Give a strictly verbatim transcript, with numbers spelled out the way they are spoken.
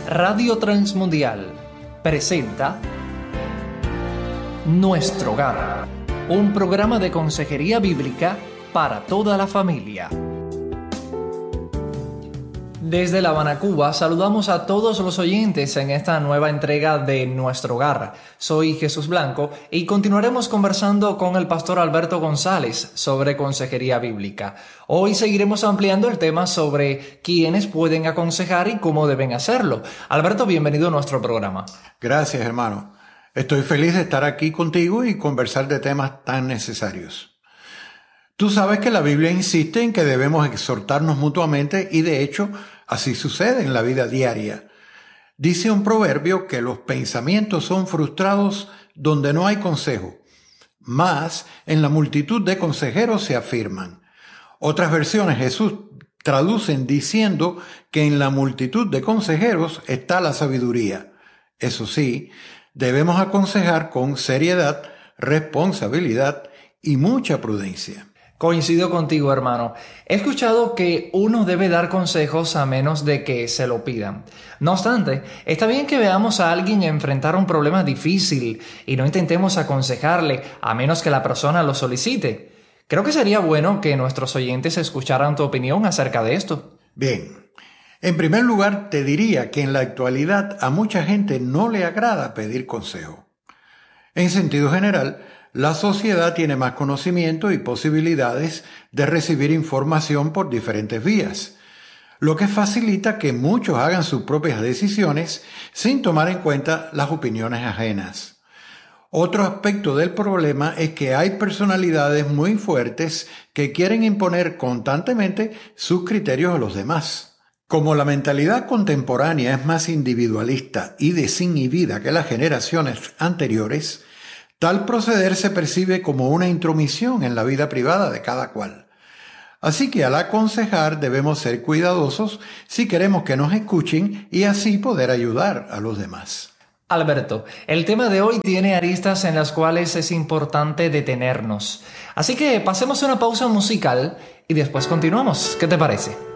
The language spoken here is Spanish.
Radio Transmundial presenta Nuestro Hogar, un programa de consejería bíblica para toda la familia. Desde La Habana, Cuba, saludamos a todos los oyentes en esta nueva entrega de Nuestro Hogar. Soy Jesús Blanco y continuaremos conversando con el pastor Alberto González sobre consejería bíblica. Hoy seguiremos ampliando el tema sobre quiénes pueden aconsejar y cómo deben hacerlo. Alberto, bienvenido a nuestro programa. Gracias, hermano. Estoy feliz de estar aquí contigo y conversar de temas tan necesarios. Tú sabes que la Biblia insiste en que debemos exhortarnos mutuamente y de hecho así sucede en la vida diaria. Dice un proverbio que los pensamientos son frustrados donde no hay consejo, mas en la multitud de consejeros se afirman. Otras versiones Jesús traducen diciendo que en la multitud de consejeros está la sabiduría. Eso sí, debemos aconsejar con seriedad, responsabilidad y mucha prudencia. Coincido contigo, hermano. He escuchado que uno debe dar consejos a menos de que se lo pidan. No obstante, está bien que veamos a alguien enfrentar un problema difícil y no intentemos aconsejarle a menos que la persona lo solicite. Creo que sería bueno que nuestros oyentes escucharan tu opinión acerca de esto. Bien. En primer lugar, te diría que en la actualidad a mucha gente no le agrada pedir consejo. En sentido general, la sociedad tiene más conocimiento y posibilidades de recibir información por diferentes vías, lo que facilita que muchos hagan sus propias decisiones sin tomar en cuenta las opiniones ajenas. Otro aspecto del problema es que hay personalidades muy fuertes que quieren imponer constantemente sus criterios a los demás. Como la mentalidad contemporánea es más individualista y desinhibida que las generaciones anteriores, tal proceder se percibe como una intromisión en la vida privada de cada cual. Así que al aconsejar debemos ser cuidadosos si queremos que nos escuchen y así poder ayudar a los demás. Alberto, el tema de hoy tiene aristas en las cuales es importante detenernos. Así que pasemos una pausa musical y después continuamos. ¿Qué te parece?